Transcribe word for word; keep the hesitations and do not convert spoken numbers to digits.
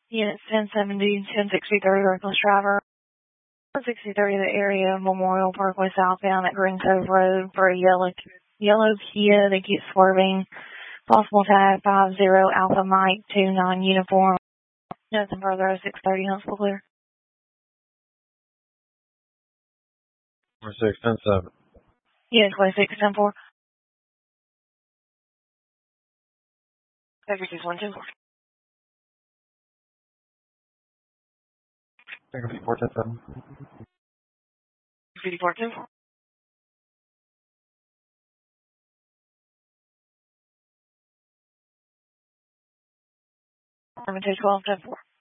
Units ten seventy, ten sixty-three, reckless driver. one sixty-three, the area of Memorial Parkway southbound at Green Cove Road for a yellow yellow Kia. They keep swerving. Possible tag five zero Alpha Mike two nine uniform. Nothing further. six thirty Huntsville clear. twenty-six ten seven. Yeah, twenty-six ten four. fifty-six one two four. fifty-four ten seven. fifty-four ten four. seven two twelve ten four.